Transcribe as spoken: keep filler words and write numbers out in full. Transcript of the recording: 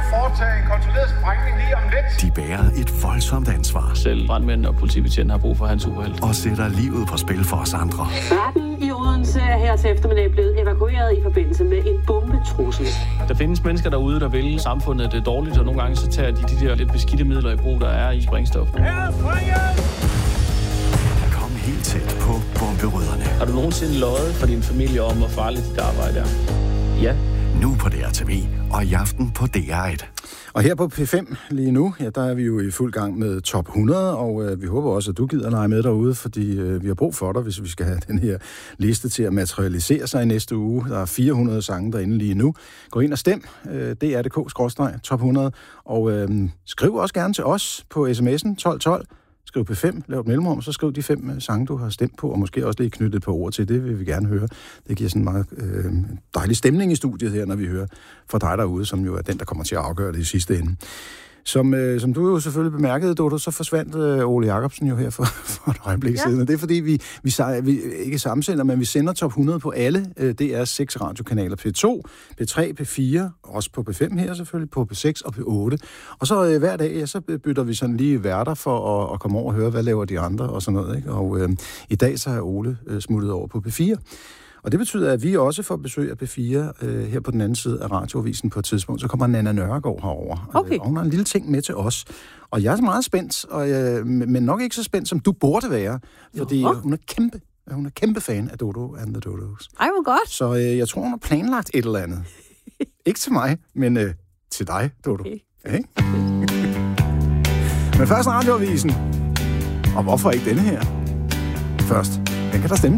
foretage en kontrolleret sprængning lige om lidt. De bærer et voldsomt ansvar. Selv brandmænd og politibetjent har brug for hans superhelt. Og sætter livet på spil for os andre. Retten i Odense er her til eftermiddag blevet evakueret i forbindelse med en bombetrussel. Der findes mennesker derude, der vil samfundet det dårligt, og nogle gange så tager de de der lidt beskidte midler i brug, der er i sprængstof. Kom helt tæt på bomberødderne. Har du nogensinde løjet for din familie om, hvor farligt dit arbejde er? Ja. Nu på D R T V, og i aften på D R et. Og her på P fem lige nu, ja, der er vi jo i fuld gang med top hundrede, og øh, vi håber også, at du gider lege med derude, fordi øh, vi har brug for dig, hvis vi skal have den her liste til at materialisere sig i næste uge. Der er fire hundrede sange derinde lige nu. Gå ind og stem, øh, D R punktum D K skråstreg top hundrede, og øh, skriv også gerne til os på sms'en tolv tolv. Skriv P fem, lav et mellemrum, så skriv de fem sange, du har stemt på, og måske også lige knyttet et par ord til. Det vil vi gerne høre. Det giver sådan en meget øh, dejlig stemning i studiet her, når vi hører fra dig derude, som jo er den, der kommer til at afgøre det i sidste ende. Som, øh, som du jo selvfølgelig bemærkede, Dodo, så forsvandt øh, Ole Jacobsen jo her for, for et øjeblik ja. siden. Og det er fordi, vi, vi, vi ikke sammensender, men vi sender top hundrede på alle øh, D R's seks radiokanaler. P to, P tre, P fire, også på P fem her selvfølgelig, på P seks og P otte. Og så øh, hver dag, ja, så bytter vi sådan lige værter for at, at komme over og høre, hvad laver de andre og sådan noget. Ikke? Og øh, i dag så er Ole øh, smuttet over på P fire. Og det betyder, at vi også får besøg af P fire øh, her på den anden side af radioavisen på et tidspunkt. Så kommer Nanna Nørregaard herover. Okay. Øh, og hun har en lille ting med til os. Og jeg er meget spændt, og, øh, men nok ikke så spændt, som du burde være. Fordi jo. hun er kæmpe, hun er kæmpe fan af Dodo and the Dodos. Ej, hvor godt. Så øh, jeg tror, hun har planlagt et eller andet. Ikke til mig, men øh, til dig, Dodo. Okay. Okay? Men først radioavisen. Og hvorfor ikke denne her? Først, den kan der stemmes.